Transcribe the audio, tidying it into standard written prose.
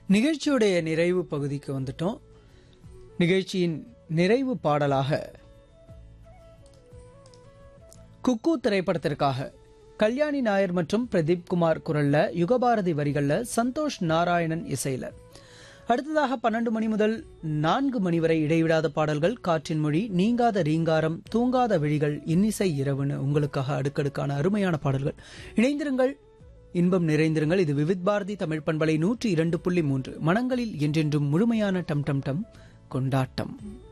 நிகழ்ச்சியுடைய நிறைவு பகுதிக்கு வந்துட்டோம். நிகழ்ச்சியின் நிறைவு பாடலாக குக்கு திரைப்படத்திற்காக கல்யாணி நாயர் மற்றும் பிரதீப் குமார் குரல்ல, யுகபாரதி வரிகள்ல, சந்தோஷ் நாராயணன் இசையில. அடுத்ததாக 12 மணி முதல் 4 மணி வரை இடைவிடாத பாடல்கள், காற்றின் மொழி, நீங்காத ரீங்காரம், தூங்காத விழிகள், இன்னிசை இரவுன்னு உங்களுக்காக அடுக்கடுக்கான அருமையான பாடல்கள். இணைந்திருங்கள், இன்பம் நிறைந்திருங்கள். இது விவித் பாரதி தமிழ் பண்பலை 102.3 மனங்களில் என்றென்றும் முழுமையான டம் டம் டம் கொண்டாட்டம்.